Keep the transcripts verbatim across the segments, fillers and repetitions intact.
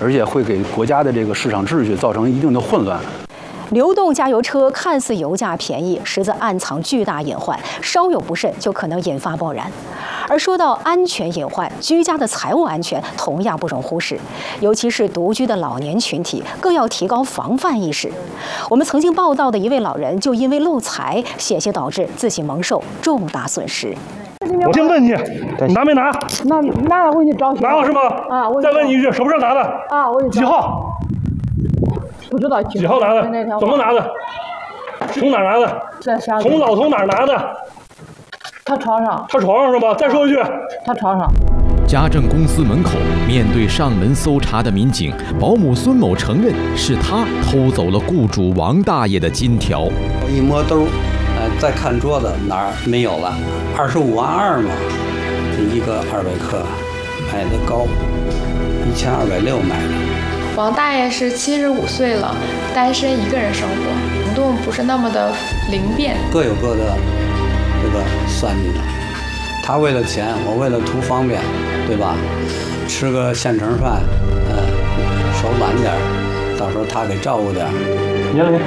而且会给国家的这个市场秩序造成一定的混乱。 流动加油车看似油价便宜，实则暗藏巨大隐患，稍有不慎就可能引发爆燃。而说到安全隐患，居家的财务安全同样不容忽视，尤其是独居的老年群体，更要提高防范意识。我们曾经报道的一位老人，就因为漏财，险些导致自己蒙受重大损失。 我先问你，你拿没拿？ 拿拿了，我给你找去。 拿了是吗？ 啊，我再问你一句，手上拿的？ 啊，我几号？ 不知道几号拿的？怎么拿的？从哪拿的？从老从哪儿拿的？ 他床上。 他床上是吧？再说一句。 他床上。 家政公司门口，面对上门搜查的民警，保姆孙某承认是他偷走了雇主王大爷的金条。 一摸兜，呃，再看桌子哪儿没有了？二十五万二嘛，一个二百克，买的高，一千二百六买的。 王大爷是七十五岁了，单身一个人生活，行动不是那么的灵便， 各有各的这个算计的。他为了钱，我为了图方便，对吧？吃个现成饭，呃，手懒点，到时候他给照顾点。 年龄？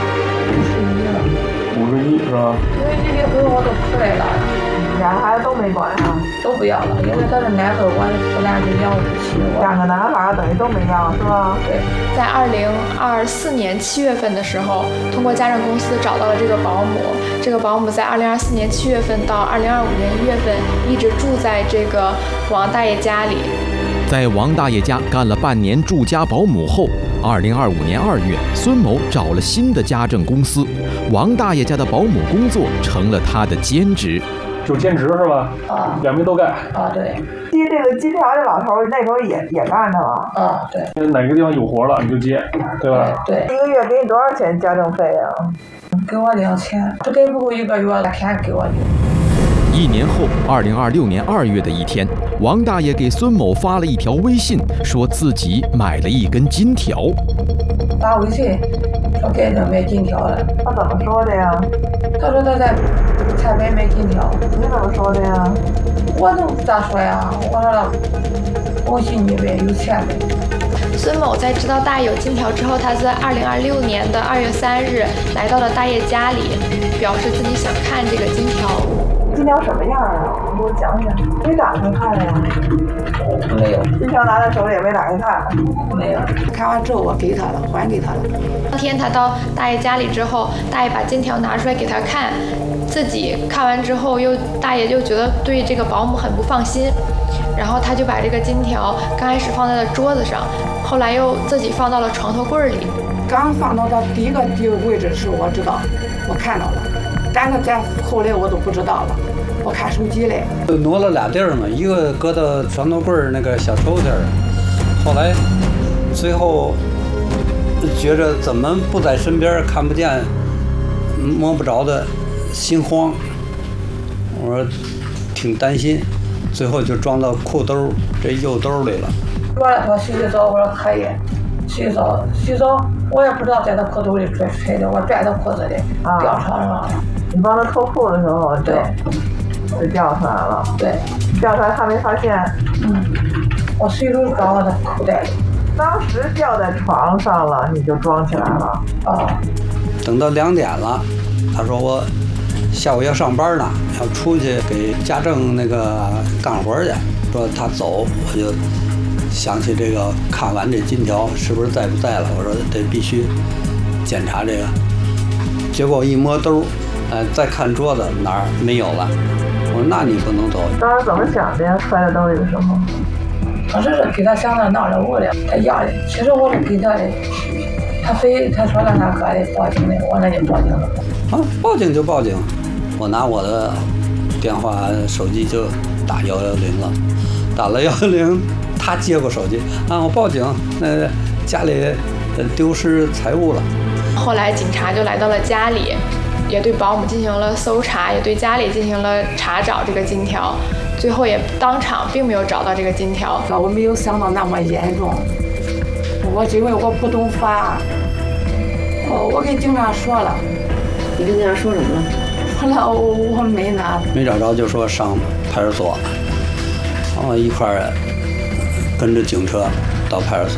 五十一是吧？ 因为这结婚我都出来了，两个孩子都没管啊，都不要了，因为他是男的，我不但是要不起，两个男孩等于都没要，是吧？ 对，在二零二四年七月份的时候，通过家政公司找到了这个保姆。这个保姆在二零二四年七月份到二零二五年一月份一直住在这个王大爷家里。 在王大爷家干了半年住家保姆后，二零二五年二月，孙某找了新的家政公司，王大爷家的保姆工作成了他的兼职。 就兼职是吧？ 啊， 两边都干。 啊，对。接这个金条这老头那时候也也干着了。啊，对。 哪个地方有活了你就接，对吧？ 对。一个月给你多少钱家政费啊？给我两千，这给不够一个月，两千给我的。 一年后，二零二六年二月的一天，王大爷给孙某发了一条微信，说自己买了一根金条。 发微信说给他买金条了。他怎么说的呀？他说他在台北买金条。你怎么说的呀？我都不咋说呀，我说恭喜你呗，有钱呗。 孙某在知道大爷有金条之后，他在二零二六年的二月三日来到了大爷家里，表示自己想看这个金条。 金条什么样啊？你给我讲讲。没打开看呀？没有。金条拿在手里也没打开看。没有。看完之后我给他了，还给他了。 当天他到大爷家里之后，大爷把金条拿出来给他看，自己看完之后又大爷就觉得对这个保姆很不放心，然后他就把这个金条刚开始放在了桌子上，后来又自己放到了床头柜里。 刚放到的第一个第一个位置时我知道，我看到了，但是在后来我都不知道了。我看手机嘞， 就挪了俩地儿嘛，一个搁到床头柜那个小抽屉儿，后来最后觉着怎么不在身边看不见摸不着的，心慌，我说挺担心，最后就装到裤兜这右兜里了。 我来说洗洗澡，我说可以洗澡洗澡，我也不知道在他裤兜里拽揣的，我拽到裤子里掉床上了。你帮他脱裤的时候，对，就掉出来了。对，掉出来他没发现。嗯，我随手装到他口袋里。当时掉在床上了，你就装起来了。啊。 等到两点了，他说我下午要上班呢，要出去给家政那个干活去。说他走，我就想起这个，看完这金条是不是在不在了？我说这必须检查这个。结果一摸兜。呃，再看桌子哪儿没有了，我说那你不能走。 当时怎么想的呀？揣在兜里的时候，我这是给他想的闹着我的，他要的。其实我是给他的，他非他说让他哥的报警的，我那就报警了。 啊，报警就报警，我拿我的电话手机就打幺幺零了，打了幺幺零，他接过手机，啊，我报警，那、呃、家里丢失财物了。 后来警察就来到了家里。也对保姆进行了搜查，也对家里进行了查找这个金条，最后也当场并没有找到这个金条。 我没有想到那么严重，我因为我不懂法，我我跟警察说了。 你跟警察说什么了？ 说了我我没拿， 没找着就说上派出所，然后一块儿跟着警车到派出所。